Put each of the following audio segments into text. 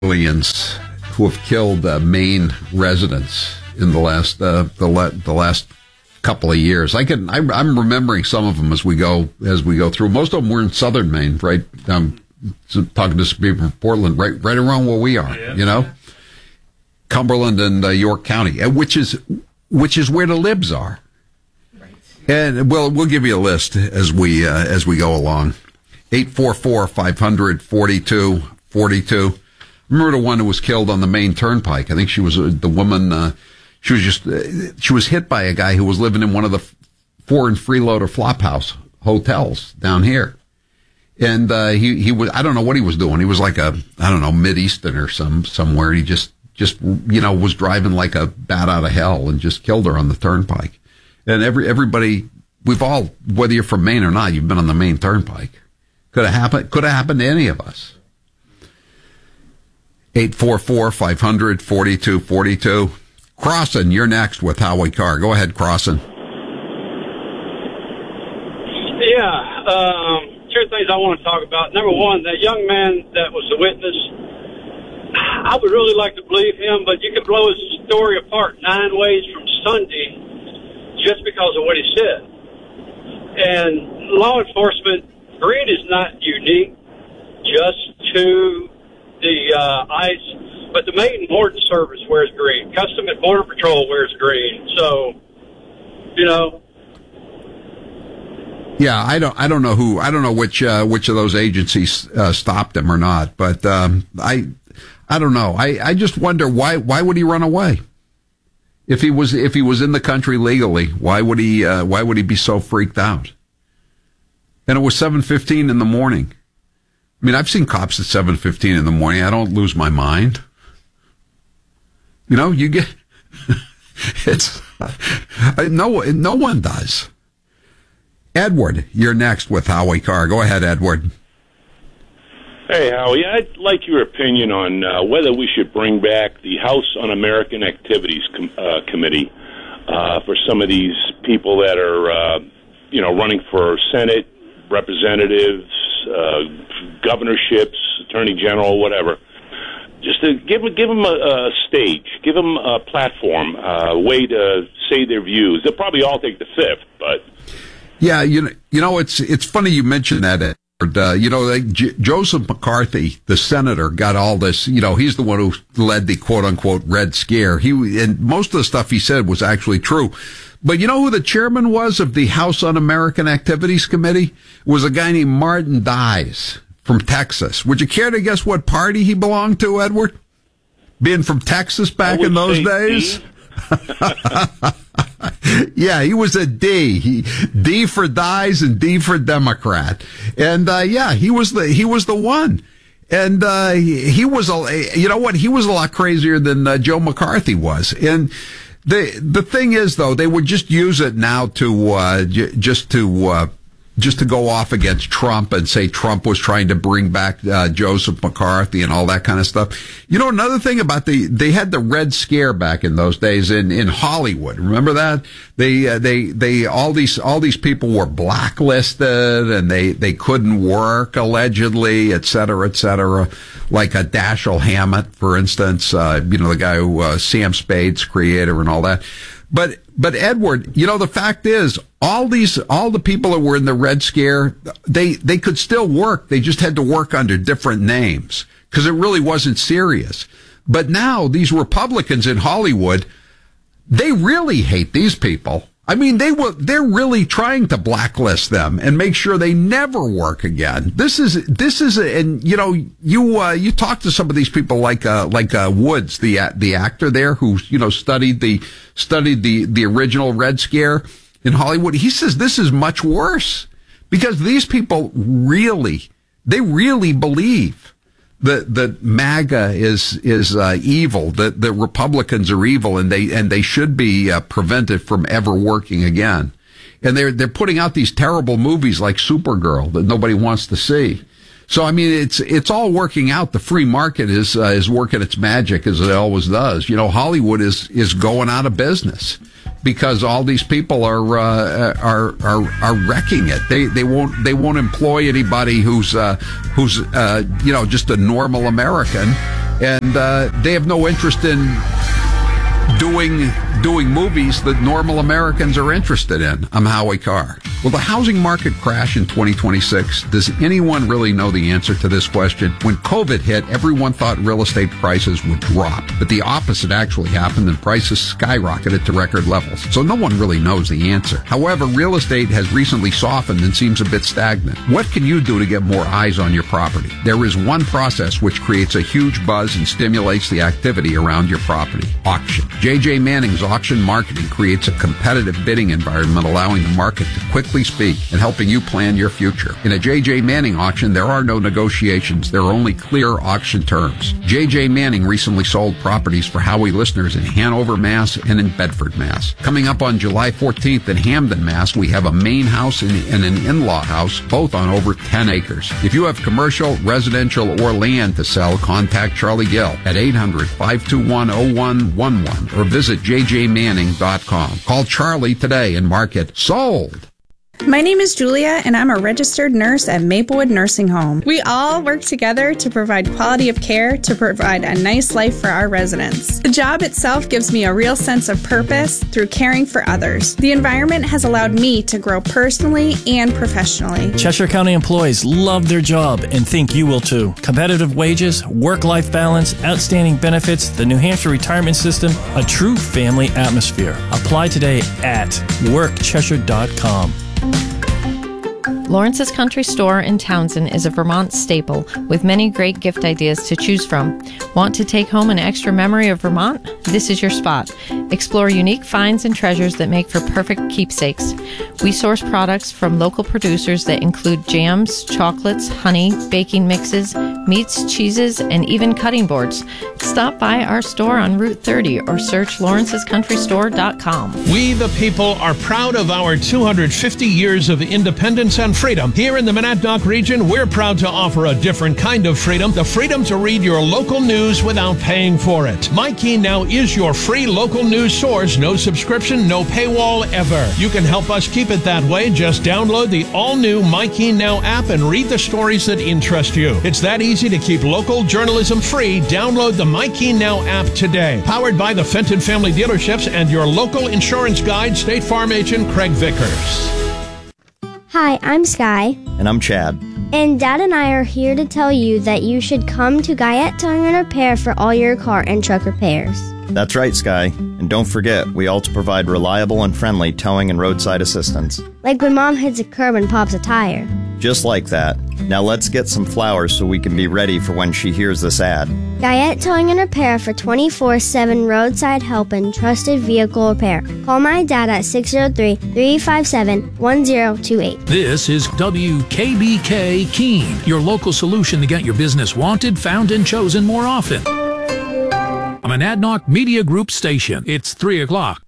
aliens who have killed Maine residents in the last couple of years. I'm remembering some of them as we go through. Most of them were in southern Maine, right? Talking to some people from Portland, right around where we are, Cumberland and York County, which is where the libs are. Right. And we'll give you a list as we go along. 844-500-4242. Remember the one who was killed on the Maine Turnpike? I think she was the woman. She was hit by a guy who was living in one of the foreign freeloader Flophouse hotels down here. And he was, I don't know what he was doing. He was like Mid-Eastern or somewhere. He just was driving like a bat out of hell and just killed her on the turnpike. And everybody, we've all, whether you're from Maine or not, you've been on the Maine Turnpike. Could have happened to any of us. 844-500-4242. Crossan, you're next with Howie Carr. Go ahead, Crossan. Yeah, two things I want to talk about. Number one, that young man that was the witness, I would really like to believe him, but you could blow his story apart 9 ways from Sunday just because of what he said. And law enforcement, greed is not unique just to the ICE, but the Maine Warden Service wears green. Custom and Border Patrol wears green. So, Yeah, I don't know which of those agencies stopped him or not, but I don't know. I just wonder why would he run away? If he was in the country legally, why would he be so freaked out? And it was 7:15 in the morning. I mean, I've seen cops at 7:15 in the morning. I don't lose my mind. You get it's no one does. Edward, you're next with Howie Carr. Go ahead, Edward. Hey, Howie, I'd like your opinion on whether we should bring back the House Un-American Activities Committee for some of these people that are, running for Senate, representatives, governorships, attorney general, whatever. Just to give them a stage, give them a platform, a way to say their views. They'll probably all take the fifth, but... Yeah, it's funny you mentioned that, Edward. Joseph McCarthy, the senator, got all this, he's the one who led the quote-unquote Red Scare. And most of the stuff he said was actually true. But you know who the chairman was of the House Un-American Activities Committee? It was a guy named Martin Dies from Texas. Would you care to guess what party he belonged to, Edward? Being from Texas back in those days? Yeah, he was a D. D for Dies and D for Democrat. And he was the one. And he was he was a lot crazier than Joe McCarthy was. And the thing is, though, they would just use it now to just to go off against Trump and say Trump was trying to bring back Joseph McCarthy and all that kind of stuff. Another thing about they had the Red Scare back in those days in Hollywood. Remember that? They all these people were blacklisted and they couldn't work allegedly, et cetera, et cetera. Like a Dashiell Hammett, for instance, the guy who Sam Spade's creator and all that. But Edward, the fact is, all the people that were in the Red Scare, they could still work. They just had to work under different names because it really wasn't serious. But now these Republicans in Hollywood, they really hate these people. I mean, they're really trying to blacklist them and make sure they never work again. This is, and you talk to some of these people like Woods, the actor there who, studied the original Red Scare in Hollywood. He says this is much worse because these people really believe that MAGA is evil, that the Republicans are evil, and they should be prevented from ever working again. And they're putting out these terrible movies like Supergirl that nobody wants to see. So I mean, it's all working out. The free market is working its magic as it always does. Hollywood is going out of business because all these people are wrecking it. They won't employ anybody who's just a normal American, And they have no interest in doing movies that normal Americans are interested in. I'm Howie Carr. Will the housing market crash in 2026? Does anyone really know the answer to this question? When COVID hit, everyone thought real estate prices would drop, but the opposite actually happened and prices skyrocketed to record levels. So no one really knows the answer. However, real estate has recently softened and seems a bit stagnant. What can you do to get more eyes on your property? There is one process which creates a huge buzz and stimulates the activity around your property: auction. J.J. Manning's auction marketing creates a competitive bidding environment, allowing the market to quickly speak and helping you plan your future. In a J.J. Manning auction, there are no negotiations. There are only clear auction terms. J.J. Manning recently sold properties for Howie listeners in Hanover, Mass. and in Bedford, Mass. Coming up on July 14th in Hamden, Mass., we have a main house and an in-law house, both on over 10 acres. If you have commercial, residential, or land to sell, contact Charlie Gill at 800-521-0111 or visit jjmanning.com. Call Charlie today and mark it sold. My name is Julia, and I'm a registered nurse at Maplewood Nursing Home. We all work together to provide quality of care, to provide a nice life for our residents. The job itself gives me a real sense of purpose through caring for others. The environment has allowed me to grow personally and professionally. Cheshire County employees love their job and think you will too. Competitive wages, work-life balance, outstanding benefits, the New Hampshire retirement system, a true family atmosphere. Apply today at workcheshire.com. Lawrence's Country Store in Townsend is a Vermont staple with many great gift ideas to choose from. Want to take home an extra memory of Vermont? This is your spot. Explore unique finds and treasures that make for perfect keepsakes. We source products from local producers that include jams, chocolates, honey, baking mixes, meats, cheeses, and even cutting boards. Stop by our store on Route 30 or search lawrencescountrystore.com. We the people are proud of our 250 years of independence and freedom. Here in the Monadnock region, we're proud to offer a different kind of freedom, the freedom to read your local news without paying for it. MyKey Now is your free local news source. No subscription, no paywall ever. You can help us keep it that way. Just download the all-new MyKey Now app and read the stories that interest you. It's that easy to keep local journalism free. Download the MyKey Now app today. Powered by the Fenton Family Dealerships and your local insurance guide, State Farm agent Craig Vickers. Hi, I'm Sky. And I'm Chad. And Dad and I are here to tell you that you should come to Guyette Towing and Repair for all your car and truck repairs. That's right, Sky. And don't forget, we also provide reliable and friendly towing and roadside assistance. Like when Mom hits a curb and pops a tire. Just like that. Now let's get some flowers so we can be ready for when she hears this ad. Guyette Towing and Repair for 24/7 roadside help and trusted vehicle repair. Call my dad at 603-357-1028. This is WKBK Keene, your local solution to get your business wanted, found, and chosen more often. A Monadnock Media Group station. It's 3 o'clock.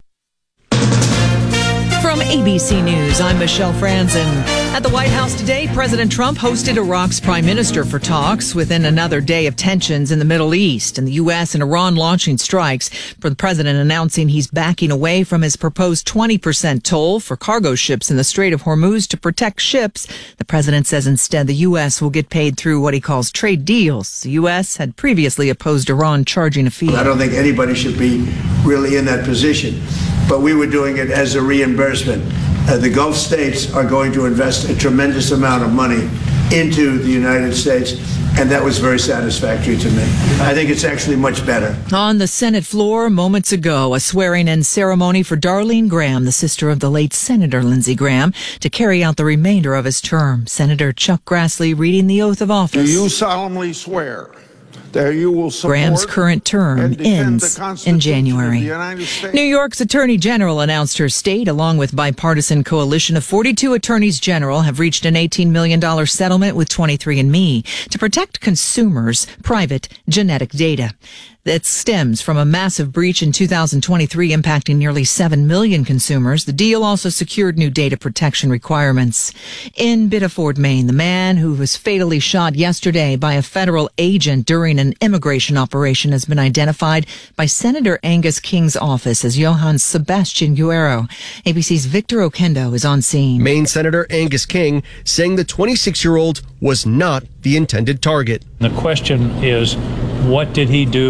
From ABC News, I'm Michelle Franzen. At the White House today, President Trump hosted Iraq's prime minister for talks within another day of tensions in the Middle East and the U.S. and Iran launching strikes, for the president announcing he's backing away from his proposed 20% toll for cargo ships in the Strait of Hormuz to protect ships. The president says instead the U.S. will get paid through what he calls trade deals. The U.S. had previously opposed Iran charging a fee. I don't think anybody should be really in that position, but we were doing it as a reimbursement. The Gulf states are going to invest a tremendous amount of money into the United States, and that was very satisfactory to me. I think it's actually much better. On the Senate floor moments ago, a swearing-in ceremony for Darlene Graham, the sister of the late Senator Lindsey Graham, to carry out the remainder of his term. Senator Chuck Grassley reading the oath of office. Do you solemnly swear that you will support Graham's current term ends in January. New York's Attorney General announced her state, along with bipartisan coalition of 42 attorneys general, have reached an $18 million settlement with 23andMe to protect consumers' private genetic data. That stems from a massive breach in 2023 impacting nearly 7 million consumers. The deal also secured new data protection requirements. In Biddeford, Maine, the man who was fatally shot yesterday by a federal agent during an immigration operation has been identified by Senator Angus King's office as Johann Sebastian Guerrero. ABC's Victor Okendo is on scene. Maine Senator Angus King saying the 26-year-old was not the intended target. The question is, What did he do